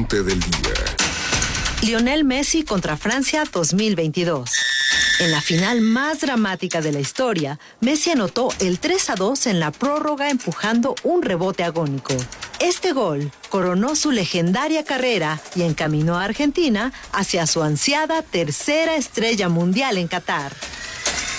deporte del día. Lionel Messi contra Francia 2022. En la final más dramática de la historia, Messi anotó el 3-2 en la prórroga empujando un rebote agónico. Este gol coronó su legendaria carrera y encaminó a Argentina hacia su ansiada tercera estrella mundial en Qatar.